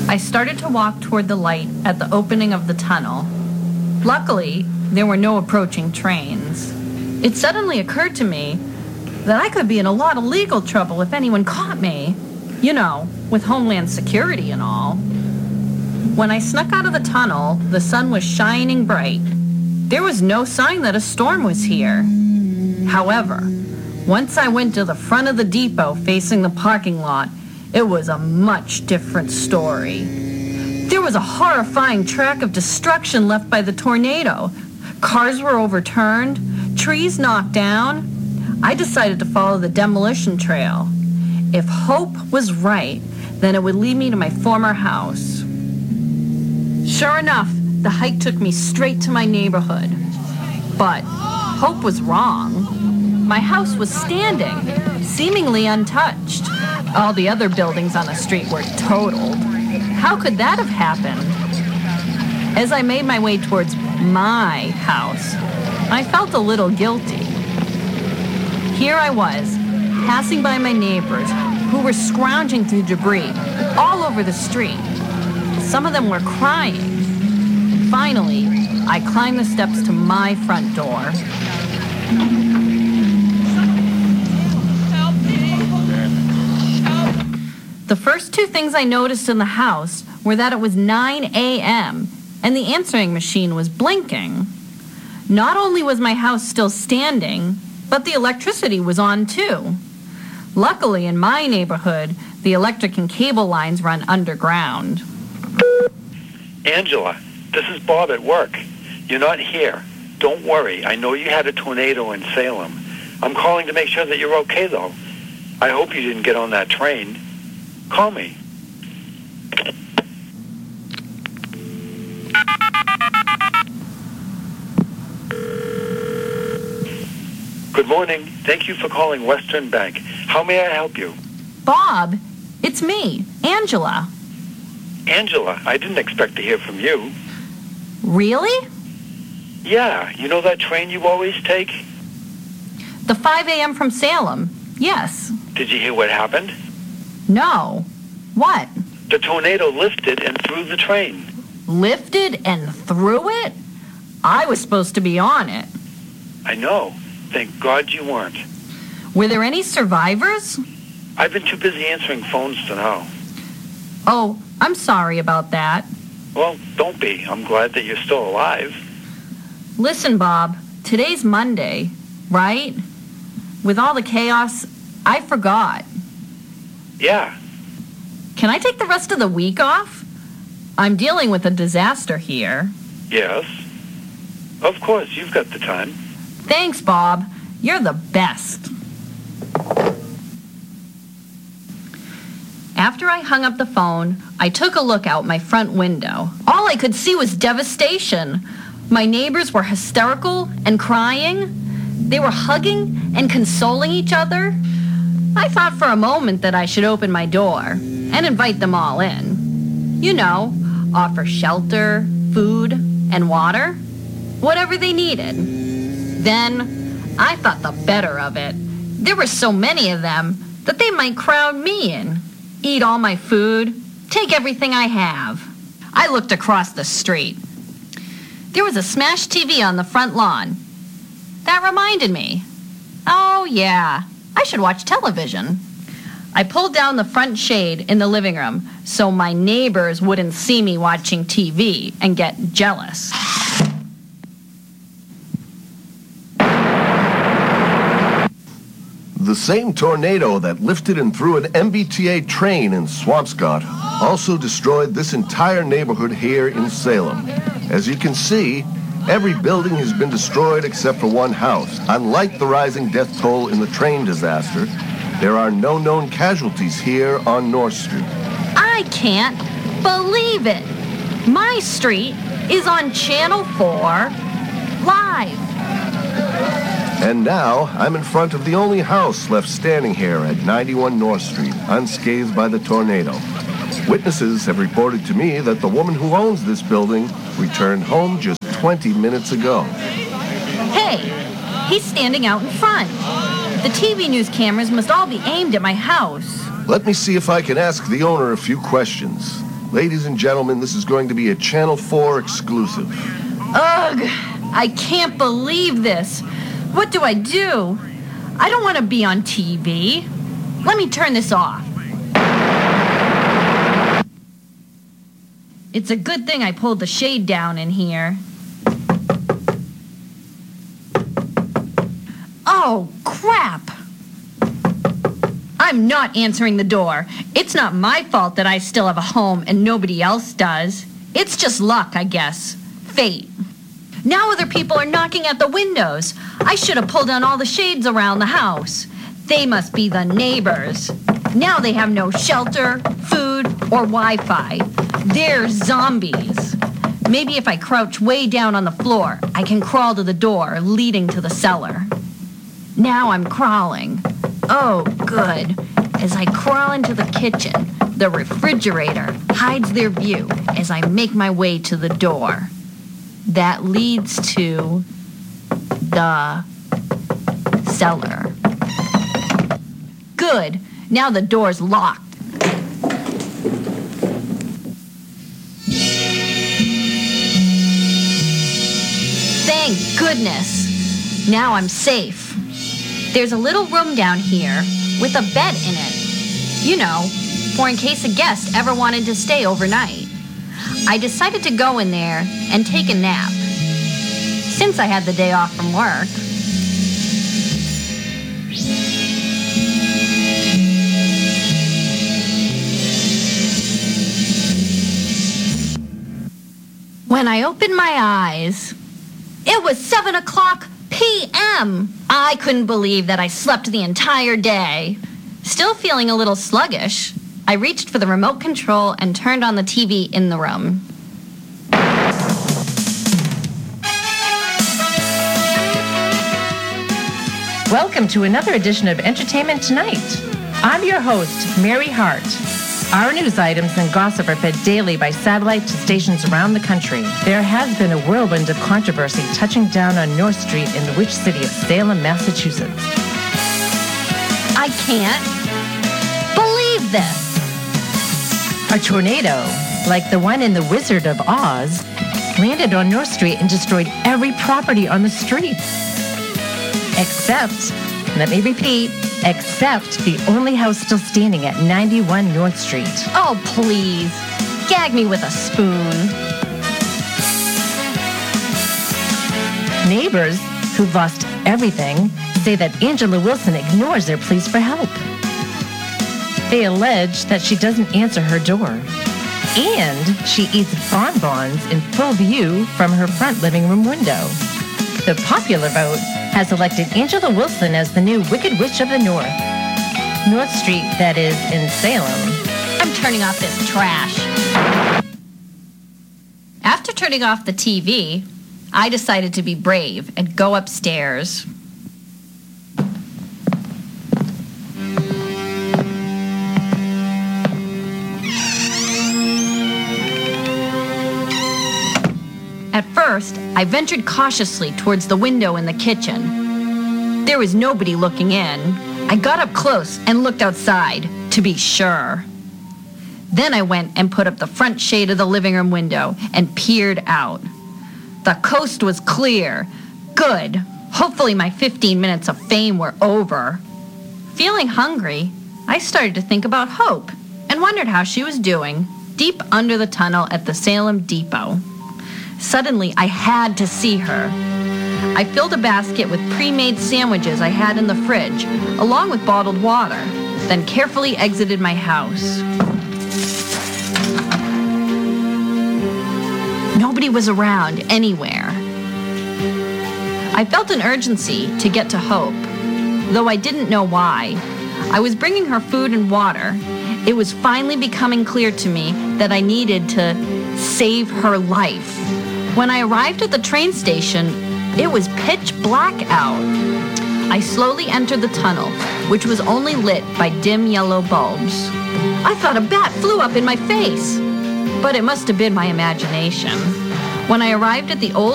I started to walk toward the light at the opening of the tunnel. Luckily, there were no approaching trains. It suddenly occurred to me that I could be in a lot of legal trouble if anyone caught me. You know, with Homeland Security and all. When I snuck out of the tunnel, the sun was shining bright. There was no sign that a storm was here. However, once I went to the front of the depot facing the parking lot, it was a much different story. There was a horrifying track of destruction left by the tornado. Cars were overturned, trees knocked down. I decided to follow the demolition trail. If hope was right, then it would lead me to my former house. Sure enough, the hike took me straight to my neighborhood. But hope was wrong. My house was standing, seemingly untouched. All the other buildings on the street were totaled. How could that have happened? As I made my way towards my house, I felt a little guilty. Here I was, passing by my neighbors who were scrounging through debris all over the street. Some of them were crying. Finally, I climbed the steps to my front door. The first two things I noticed in the house were that it was 9 a.m. and the answering machine was blinking. Not only was my house still standing, but the electricity was on too. Luckily, in my neighborhood, the electric and cable lines run underground. Angela, this is Bob at work. You're not here. Don't worry. I know you had a tornado in Salem. I'm calling to make sure that you're okay, though. I hope you didn't get on that train. Call me. Good morning. Thank you for calling Western Bank. How may I help you? Bob, it's me, Angela. Angela, I didn't expect to hear from you. Really? Yeah, you know that train you always take? The 5 a.m. from Salem, yes. Did you hear what happened? No. What? The tornado lifted and threw the train. Lifted and threw it? I was supposed to be on it. I know. Thank God you weren't. Were there any survivors? I've been too busy answering phones to know. Oh, I'm sorry about that. Well, don't be. I'm glad that you're still alive. Listen, Bob, today's Monday, right? With all the chaos, I forgot. Yeah. Can I take the rest of the week off? I'm dealing with a disaster here. Yes. Of course, you've got the time. Thanks, Bob. You're the best. After I hung up the phone, I took a look out my front window. All I could see was devastation. My neighbors were hysterical and crying. They were hugging and consoling each other. I thought for a moment that I should open my door and invite them all in. You know, offer shelter, food, and water, whatever they needed. Then, I thought the better of it. There were so many of them that they might crowd me in, eat all my food, take everything I have. I looked across the street. There was a smashed TV on the front lawn. That reminded me. Oh, yeah, I should watch television. I pulled down the front shade in the living room so my neighbors wouldn't see me watching TV and get jealous. The same tornado that lifted and threw an MBTA train in Swampscott also destroyed this entire neighborhood here in Salem. As you can see, every building has been destroyed except for one house. Unlike the rising death toll in the train disaster, there are no known casualties here on North Street. I can't believe it. My street is on Channel 4 Live. And now, I'm in front of the only house left standing here at 91 North Street, unscathed by the tornado. Witnesses have reported to me that the woman who owns this building returned home just 20 minutes ago. Hey, he's standing out in front. The TV news cameras must all be aimed at my house. Let me see if I can ask the owner a few questions. Ladies and gentlemen, this is going to be a Channel 4 exclusive. Ugh! I can't believe this. What do? I don't want to be on TV. Let me turn this off. It's a good thing I pulled the shade down in here. Oh, crap! I'm not answering the door. It's not my fault that I still have a home and nobody else does. It's just luck, I guess. Fate. Now other people are knocking at the windows. I should have pulled down all the shades around the house. They must be the neighbors. Now they have no shelter, food, or Wi-Fi. They're zombies. Maybe if I crouch way down on the floor, I can crawl to the door leading to the cellar. Now I'm crawling. Oh, good. As I crawl into the kitchen, the refrigerator hides their view as I make my way to the door. That leads to the cellar. Good. Now the door's locked. Thank goodness. Now I'm safe. There's a little room down here with a bed in it. You know, for in case a guest ever wanted to stay overnight. I decided to go in there and take a nap, since I had the day off from work. When I opened my eyes, it was 7 o'clock p.m. I couldn't believe that I slept the entire day. Still feeling a little sluggish, I reached for the remote control and turned on the TV in the room. Welcome to another edition of Entertainment Tonight. I'm your host, Mary Hart. Our news items and gossip are fed daily by satellite to stations around the country. There has been a whirlwind of controversy touching down on North Street in the witch city of Salem, Massachusetts. I can't believe this. A tornado, like the one in The Wizard of Oz, landed on North Street and destroyed every property on the street. Except, let me repeat, except the only house still standing at 91 North Street. Oh, please. Gag me with a spoon. Neighbors who've lost everything say that Angela Wilson ignores their pleas for help. They allege that she doesn't answer her door. And she eats bonbons in full view from her front living room window. The popular vote has elected Angela Wilson as the new Wicked Witch of the North. North Street, that is, in Salem. I'm turning off this trash. After turning off the TV, I decided to be brave and go upstairs. At first, I ventured cautiously towards the window in the kitchen. There was nobody looking in. I got up close and looked outside, to be sure. Then I went and put up the front shade of the living room window and peered out. The coast was clear. Good. Hopefully my 15 minutes of fame were over. Feeling hungry, I started to think about Hope and wondered how she was doing, deep under the tunnel at the Salem Depot. Suddenly, I had to see her. I filled a basket with pre-made sandwiches I had in the fridge, along with bottled water, then carefully exited my house. Nobody was around anywhere. I felt an urgency to get to Hope, though I didn't know why. I was bringing her food and water. It was finally becoming clear to me that I needed to save her life. When I arrived at the train station, it was pitch black out. I slowly entered the tunnel, which was only lit by dim yellow bulbs. I thought a bat flew up in my face, but it must have been my imagination. When I arrived at the old